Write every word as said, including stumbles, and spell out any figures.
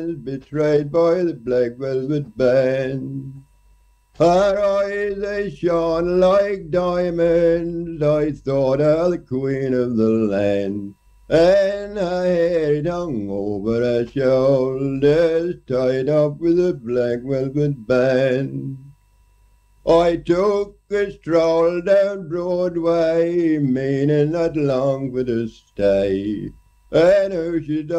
betrayed by the Black Velvet Band. Her eyes, they shone like diamonds, I thought her the queen of the land. And her hair hung over her shoulders, tied up with a black velvet band. I took a stroll down Broadway, meaning not long for to stay. And who should